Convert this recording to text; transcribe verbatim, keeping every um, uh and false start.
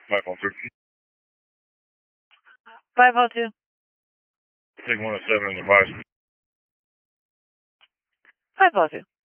five oh two. five oh two. Take one oh seven and advise. five oh two.